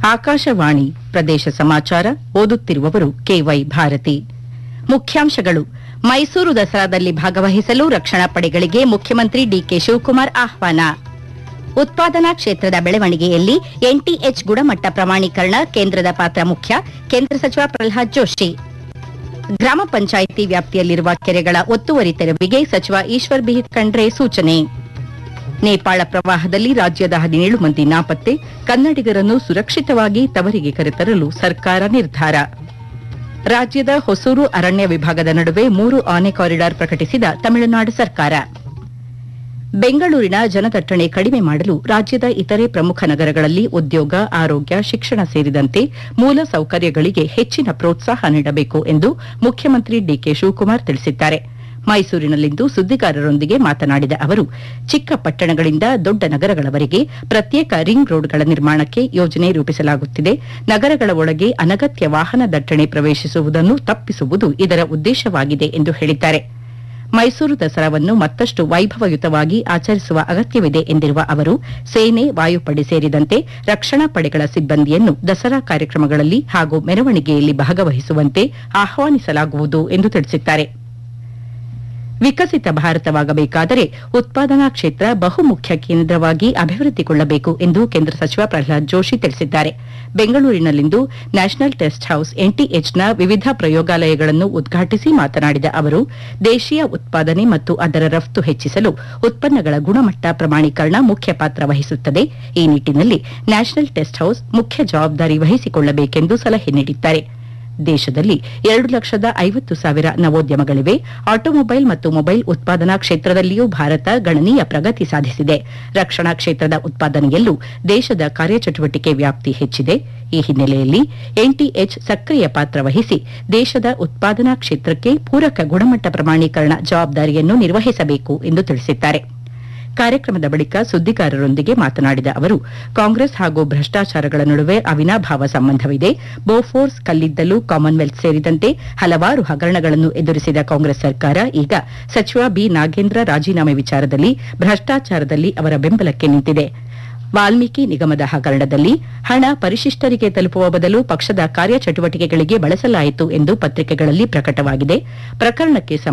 ಆಕಾಶವಾಣಿ ಪ್ರದೇಶ ಸಮಾಚಾರ ಓದುತ್ತಿರುವವರು ಕೆವೈ ಭಾರತಿ. ಮುಖ್ಯಾಂಶಗಳು. ಮೈಸೂರು ದಸರಾದಲ್ಲಿ ಭಾಗವಹಿಸಲು ರಕ್ಷಣಾ ಪಡೆಗಳಿಗೆ ಮುಖ್ಯಮಂತ್ರಿ ಡಿಕೆ ಶಿವಕುಮಾರ್ ಆಹ್ವಾನ. ಉತ್ಪಾದನಾ ಕ್ಷೇತ್ರದ ಬೆಳವಣಿಗೆಯಲ್ಲಿ ಎನ್ಟಿಎಚ್ ಗುಣಮಟ್ಟ ಪ್ರಮಾಣೀಕರಣ ಕೇಂದ್ರದ ಪಾತ್ರ ಮುಖ್ಯ, ಕೇಂದ್ರ ಸಚಿವ ಪ್ರಹ್ಲಾದ್ ಜೋಶಿ. ಗ್ರಾಮ ಪಂಚಾಯಿತಿ ವ್ಯಾಪ್ತಿಯಲ್ಲಿರುವ ಕೆರೆಗಳ ಒತ್ತುವರಿ ತೆರವಿಗೆ ಸಚಿವ ಈಶ್ವರ್ ಬಿ ಖಂಡ್ರೆ ಸೂಚನೆ. ನೇಪಾಳ ಪ್ರವಾಹದಲ್ಲಿ ರಾಜ್ಯದ 17 ಮಂದಿ ನಾಪತ್ತೆ, ಕನ್ನಡಿಗರನ್ನು ಸುರಕ್ಷಿತವಾಗಿ ತವರಿಗೆ ಕರೆತರಲು ಸರ್ಕಾರ ನಿರ್ಧಾರ. ರಾಜ್ಯದ ಹೊಸೂರು ಅರಣ್ಯ ವಿಭಾಗದ ನಡುವೆ 3 ಆನೆ ಕಾರಿಡಾರ್ ಪ್ರಕಟಿಸಿದ ತಮಿಳುನಾಡು ಸರ್ಕಾರ. ಬೆಂಗಳೂರಿನ ಜನದಟ್ಟಣೆ ಕಡಿಮೆ ಮಾಡಲು ರಾಜ್ಯದ ಇತರೆ ಪ್ರಮುಖ ನಗರಗಳಲ್ಲಿ ಉದ್ಯೋಗ, ಆರೋಗ್ಯ, ಶಿಕ್ಷಣ ಸೇರಿದಂತೆ ಮೂಲ ಸೌಕರ್ಯಗಳಿಗೆ ಹೆಚ್ಚಿನ ಪ್ರೋತ್ಸಾಹ ನೀಡಬೇಕು ಎಂದು ಮುಖ್ಯಮಂತ್ರಿ ಡಿಕೆ ಶಿವಕುಮಾರ್ ತಿಳಿಸಿದ್ದಾರೆ. ಮೈಸೂರಿನಲ್ಲಿಂದು ಸುದ್ದಿಗಾರರೊಂದಿಗೆ ಮಾತನಾಡಿದ ಅವರು, ಚಿಕ್ಕ ಪಟ್ಟಣಗಳಿಂದ ದೊಡ್ಡ ನಗರಗಳವರೆಗೆ ಪ್ರತ್ಯೇಕ ರಿಂಗ್ ರೋಡ್ಗಳ ನಿರ್ಮಾಣಕ್ಕೆ ಯೋಜನೆ ರೂಪಿಸಲಾಗುತ್ತಿದೆ. ನಗರಗಳ ಒಳಗೆ ಅನಗತ್ಯ ವಾಹನ ದಟ್ಟಣೆ ಪ್ರವೇಶಿಸುವುದನ್ನು ತಪ್ಪಿಸುವುದು ಇದರ ಉದ್ದೇಶವಾಗಿದೆ ಎಂದು ಹೇಳಿದ್ದಾರೆ. ಮೈಸೂರು ದಸರಾವನ್ನು ಮತ್ತಷ್ಟು ವೈಭವಯುತವಾಗಿ ಆಚರಿಸುವ ಅಗತ್ಯವಿದೆ ಎಂದಿರುವ ಅವರು, ಸೇನೆ, ವಾಯುಪಡೆ ಸೇರಿದಂತೆ ರಕ್ಷಣಾ ಪಡೆಗಳ ಸಿಬ್ಬಂದಿಯನ್ನು ದಸರಾ ಕಾರ್ಯಕ್ರಮಗಳಲ್ಲಿ ಹಾಗೂ ಮೆರವಣಿಗೆಯಲ್ಲಿ ಭಾಗವಹಿಸುವಂತೆ ಆಹ್ವಾನಿಸಲಾಗುವುದು ಎಂದು ತಿಳಿಸಿದ್ದಾರೆ. ವಿಕಸಿತ ಭಾರತವಾಗಬೇಕಾದರೆ ಉತ್ಪಾದನಾ ಕ್ಷೇತ್ರ ಬಹುಮುಖ್ಯ ಕೇಂದ್ರವಾಗಿ ಅಭಿವೃದ್ಧಿಗೊಳ್ಳಬೇಕು ಎಂದು ಕೇಂದ್ರ ಸಚಿವ ಪ್ರಹ್ಲಾದ್ ಜೋಶಿ ತಿಳಿಸಿದ್ದಾರೆ. ಬೆಂಗಳೂರಿನಲ್ಲಿಂದು ನ್ಯಾಷನಲ್ ಟೆಸ್ಟ್ ಹೌಸ್ ಎನ್ಟಿಎಚ್ನ ವಿವಿಧ ಪ್ರಯೋಗಾಲಯಗಳನ್ನು ಉದ್ಘಾಟಿಸಿ ಮಾತನಾಡಿದ ಅವರು, ದೇಶೀಯ ಉತ್ಪಾದನೆ ಮತ್ತು ಅದರ ರಫ್ತು ಹೆಚ್ಚಿಸಲು ಉತ್ಪನ್ನಗಳ ಗುಣಮಟ್ಟ ಪ್ರಮಾಣೀಕರಣ ಮುಖ್ಯ ಪಾತ್ರ ವಹಿಸುತ್ತದೆ. ಈ ನಿಟ್ಟಿನಲ್ಲಿ ನ್ಯಾಷನಲ್ ಟೆಸ್ಟ್ ಹೌಸ್ ಮುಖ್ಯ ಜವಾಬ್ದಾರಿ ವಹಿಸಿಕೊಳ್ಳಬೇಕೆಂದು ಸಲಹೆ ನೀಡಿದ್ದಾರೆ. ದೇಶದಲ್ಲಿ 2,50,000 ನವೋದ್ಯಮಗಳಿವೆ. ಆಟೋಮೊಬೈಲ್ ಮತ್ತು ಮೊಬೈಲ್ ಉತ್ಪಾದನಾ ಕ್ಷೇತ್ರದಲ್ಲಿಯೂ ಭಾರತ ಗಣನೀಯ ಪ್ರಗತಿ ಸಾಧಿಸಿದೆ. ರಕ್ಷಣಾ ಕ್ಷೇತ್ರದ ಉತ್ಪಾದನೆಯಲ್ಲೂ ದೇಶದ ಕಾರ್ಯಚಟುವಟಿಕೆ ವ್ಯಾಪ್ತಿ ಹೆಚ್ಚಿದೆ. ಈ ಹಿನ್ನೆಲೆಯಲ್ಲಿ ಎನ್ಟಿಎಚ್ ಸಕ್ರಿಯ ಪಾತ್ರ ವಹಿಸಿ ದೇಶದ ಉತ್ಪಾದನಾ ಕ್ಷೇತ್ರಕ್ಕೆ ಪೂರಕ ಗುಣಮಟ್ಟ ಪ್ರಮಾಣೀಕರಣ ಜವಾಬ್ದಾರಿಯನ್ನು ನಿರ್ವಹಿಸಬೇಕು ಎಂದು ತಿಳಿಸಿದ್ದಾರೆ. ಕಾರ್ಯಕ್ರಮದ ಬಳಿಕ ಸುದ್ದಿಗಾರರೊಂದಿಗೆ ಮಾತನಾಡಿದ ಅವರು, ಕಾಂಗ್ರೆಸ್ ಹಾಗೂ ಭ್ರಷ್ಟಾಚಾರಗಳ ನಡುವೆ ಅವಿನಾಭಾವ ಸಂಬಂಧವಿದೆ. ಬೋಫೋರ್ಸ್, ಕಲ್ಲಿದ್ದಲು, ಕಾಮನ್ವೆಲ್ತ್ ಸೇರಿದಂತೆ ಹಲವಾರು ಹಗರಣಗಳನ್ನು ಎದುರಿಸಿದ ಕಾಂಗ್ರೆಸ್ ಸರ್ಕಾರ ಈಗ ಸಚಿವ ಬಿ ನಾಗೇಂದ್ರ ರಾಜೀನಾಮೆ ವಿಚಾರದಲ್ಲಿ ಭ್ರಷ್ಟಾಚಾರದಲ್ಲಿ ಅವರ ಬೆಂಬಲಕ್ಕೆ ನಿಂತಿದೆ. ವಾಲ್ಮೀಕಿ ನಿಗಮದ ಹಗರಣದಲ್ಲಿ ಹಣ ಪರಿಶಿಷ್ಟರಿಗೆ ತಲುಪುವ ಬದಲು ಪಕ್ಷದ ಕಾರ್ಯಚಟುವಟಿಕೆಗಳಿಗೆ ಬಳಸಲಾಯಿತು ಎಂದು ಪತ್ರಿಕೆಗಳಲ್ಲಿ ಪ್ರಕಟವಾಗಿದೆ. ಪ್ರಕರಣಕ್ಕೆ